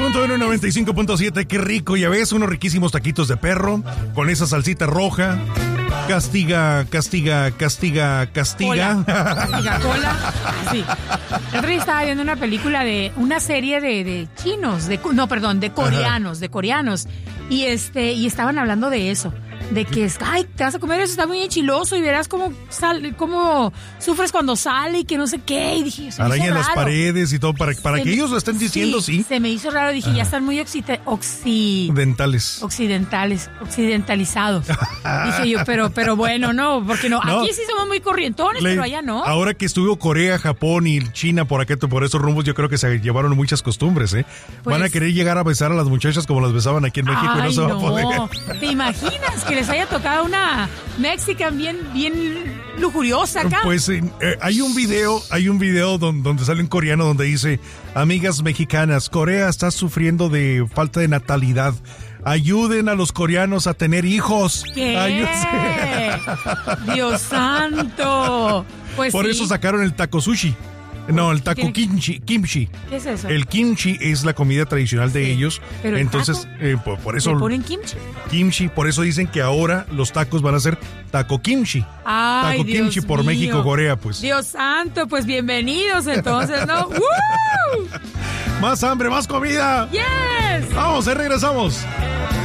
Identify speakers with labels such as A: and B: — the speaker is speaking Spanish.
A: 95.1, 95.7, qué rico, ya ves, unos riquísimos taquitos de perro con esa salsita roja. Castiga.
B: Castiga cola. Sí. El otro día estaba viendo una película una serie de chinos, de coreanos. Y estaban hablando de eso. De que te vas a comer eso, está muy enchiloso y verás cómo sufres cuando sale y que no sé qué. Y dije,
A: araña en las paredes y todo para que ellos lo estén diciendo, sí.
B: Se me hizo raro, dije, ya están muy occidentalizados. Dije yo, pero bueno, no, porque no. Aquí sí somos muy corrientones, pero allá no.
A: Ahora que estuvo Corea, Japón y China por esos rumbos, yo creo que se llevaron muchas costumbres, ¿eh? Van a querer llegar a besar a las muchachas como las besaban aquí en México y no se va a poder.
B: ¿Te imaginas que les haya tocado una mexican bien lujuriosa acá?
A: Pues hay un video donde sale un coreano donde dice: amigas mexicanas, Corea está sufriendo de falta de natalidad. Ayuden a los coreanos a tener hijos.
B: ¿Qué? Dios santo. Pues
A: por eso sacaron el taco sushi. No, el taco kimchi.
B: ¿Qué es eso?
A: El kimchi es la comida tradicional de ellos.
B: Pero
A: entonces, por eso.
B: ¿Le ponen kimchi?
A: Kimchi, por eso dicen que ahora los tacos van a ser taco kimchi.
B: Ay,
A: taco
B: Dios
A: kimchi por
B: mío.
A: México, Corea, pues.
B: Dios santo, pues bienvenidos entonces, ¿no?
A: Más hambre, más comida.
B: Yes.
A: Vamos, regresamos.